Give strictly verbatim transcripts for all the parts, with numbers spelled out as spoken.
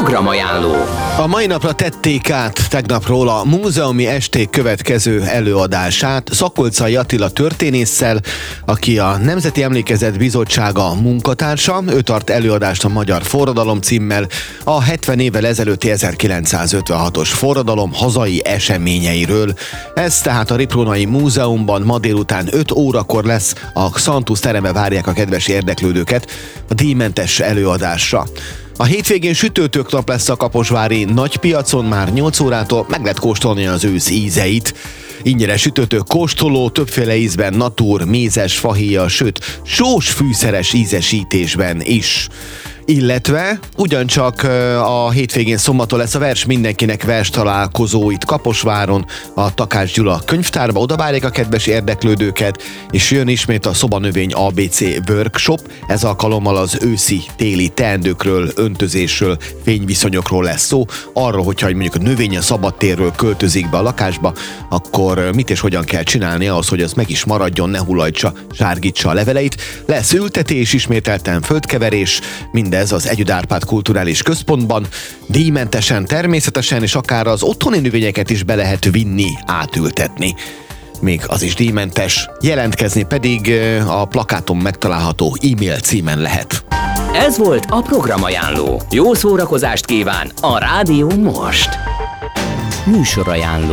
programajánló. A mai napra tették át tegnapról a Múzeumi Esték következő előadását Szakolczai Attila történésszel, aki a Nemzeti Emlékezet Bizottsága munkatársa. Ő tart előadást a Magyar Forradalom címmel, a hetven évvel ezelőtti ezerkilencszázötvenhatos forradalom hazai eseményeiről. Ez tehát a Riprónai Múzeumban ma délután öt órakor lesz, a Xantusz terembe várják a kedves érdeklődőket a díjmentes előadásra. A hétvégén sütőtök nap lesz a kaposvári nagypiacon, már nyolc órától meg lehet kóstolni az ősz ízeit. Ingyenes sütőtök kóstoló, többféle ízben, natúr, mézes, fahéja, sőt, sós fűszeres ízesítésben is. Illetve ugyancsak a hétvégén szombaton lesz a Vers mindenkinek vers találkozó itt Kaposváron, a Takács Gyula könyvtárba, oda várják a kedves érdeklődőket, és jön ismét a Szobanövény á bé cé workshop, ez alkalommal az őszi-téli teendőkről, öntözésről, fényviszonyokról lesz szó, arról, hogyha mondjuk a növény a szabadtérről költözik be a lakásba, akkor mit és hogyan kell csinálni ahhoz, hogy az meg is maradjon, ne hullajtsa, zsárgítsa a leveleit. Lesz ültetés, ismételten földkeverés, minden ez az Együd Árpád Kulturális Központban, díjmentesen természetesen, és akár az otthoni növényeket is be lehet vinni, átültetni. Még az is díjmentes, jelentkezni pedig a plakáton megtalálható e-mail címen lehet. Ez volt a programajánló. Jó szórakozást kíván a Rádió most. Műsorajánló.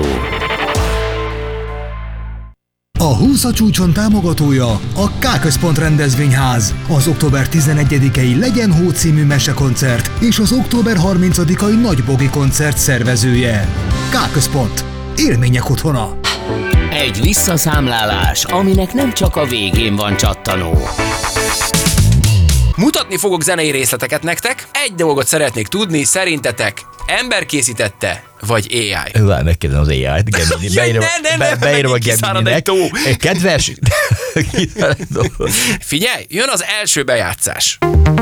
A húsz csúcson támogatója a K-Központ rendezvényház, az október tizenegyedikei Legyen Hó című mesekoncert és az október harmincadikai Nagybogi koncert szervezője. K-Központ. Élmények otthona. Egy visszaszámlálás, aminek nem csak a végén van csattanó. Mutatni fogok zenei részleteket nektek. Egy dolgot szeretnék tudni, szerintetek ember készítette, vagy á i? Várj, megkérdezem az á i-t. Beírom, ne, ne, be, ne, beírom a kiszárad egy Gemininek. tó. Kedves! Figyelj, jön az első bejátszás.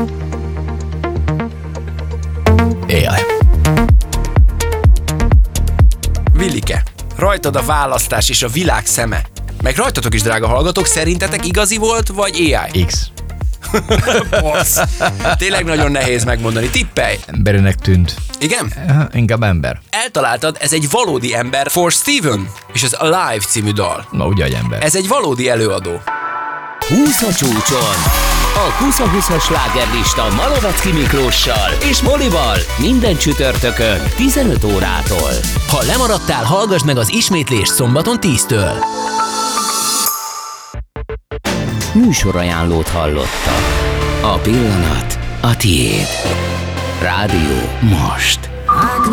á i. Villike, rajtad a választás és a világ szeme. Meg rajtatok is, drága hallgatók, szerintetek igazi volt, vagy á i? X. Bassz. Tényleg nagyon nehéz megmondani. Tippelj! Embernek tűnt. Igen? Inkább ember. Eltaláltad, ez egy valódi ember, For Steven, és az Alive című dal. Na, ugye, hogy ember. Ez egy valódi előadó. húsz a csúcson. A húsz-húszas slágerlista Malovecki Miklóssal és Molival minden csütörtökön tizenöt órától. Ha lemaradtál, hallgass meg az ismétlést szombaton tíztől. Műsorajánlót hallottak. A pillanat a tiéd. Rádió most.